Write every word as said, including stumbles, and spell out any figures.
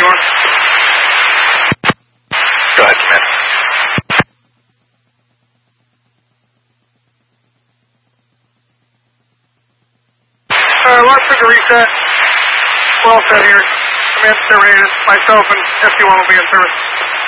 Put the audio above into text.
you on? Go ahead, man. Uh, launch to reset. Well set here. Command generated. Myself and F T one will be in service.